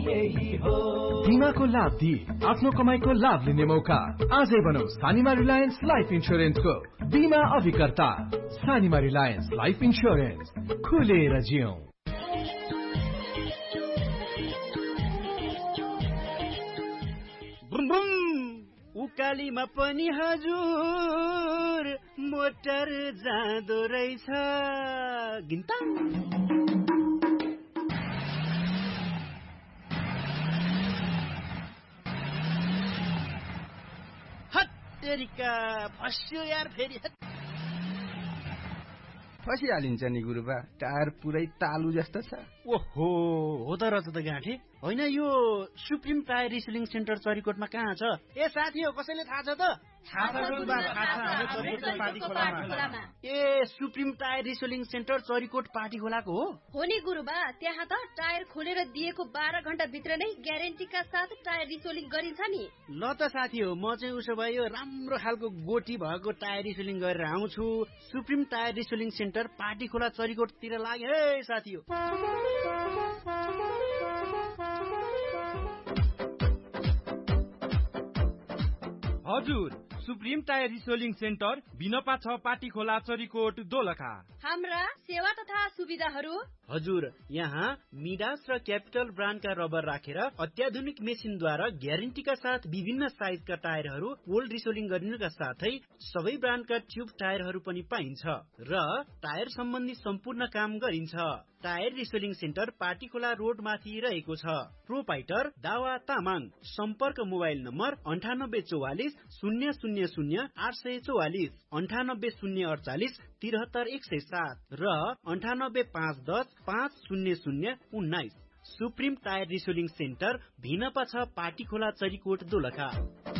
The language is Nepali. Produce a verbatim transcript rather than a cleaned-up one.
यही हो। बिमाको लाभ दिए आफ्नो कमाईको लाभ लिने मौका। आजै बनाऊ सानिमा रिलायन्स लाइफ इन्स्योरेन्सको बिमा अभिकर्ता। सानिमा रिलायन्स लाइफ इन्स्योरेन्स, खुलेर जियौं। बुम बुम उकालीमा पनि हजुर मोटर जाँदो रहेछ। गिन्ता हत्तेरिका फस्यो यार फेरि। फसिहालिन्छ नि गुरुबा, टायर पुरै तालु जस्तो छ। ओहो हो त रहेछ त गाँठे। होइन यो सुप्रिम टायर रिसेलिङ सेन्टर चरीकोटमा कहाँ छ? ए साथी हो, कसैले थाहा छ त? ए supreme tyre रिसेलिङ centre Charikot party खोलाको हो? हो नि गुरुबा, त्यहाँ त टायर खोलेर दिएको बाह्र घण्टा भित्र नै ग्यारेन्टीका साथ टायर रिसेलिङ गरिन्छ नि। ल त साथी हो, म चाहिँ उसो भए यो राम्रो खालको गोटी भएको टायर रिसेलिङ गरेर आउँछु। सुप्रिम टायर रिसेलिङ सेन्टर पार्टी खोला चरीकोटतिर लाग्यो है साथी हो। हजुर, सुप्रिम टायर रिसेलिङ सेन्टर बिनपा छ पाटी खोला चरीकोट दोलखा। हाम्रा सेवा तथा सुविधाहरू हजुर, यहाँ मिडास र क्यापिटल ब्रान्डका रबर राखेर अत्याधुनिक मेसिनद्वारा ग्यारेन्टीका साथ विभिन्न साइजका टायरहरू ओल्ड रिसेलिङ गरिनुका साथै सबै ब्रान्डका ट्युब टायरहरू पनि पाइन्छ र टायर सम्बन्धी सम्पूर्ण काम गरिन्छ। टायर रिसेलिङ सेन्टर पार्टीखोला रोड माथि रहेको छ। प्रोपाइटर दावा तामाङ। सम्पर्क मोबाइल नम्बर अन्ठानब्बे चौवालिस शून्य शून्य शून्य आठ सय चौवालिस, अन्ठानब्बे शून्य अडचालिस तिहत्तर एक सय सात र अन्ठानब्बे पाँच दस पाँच शून्य शून्य उन्नाइस। सुप्रिम टायर रिसेलिङ सेन्टर भिनपा छ पार्टीखोला चरीकोट दोलखा।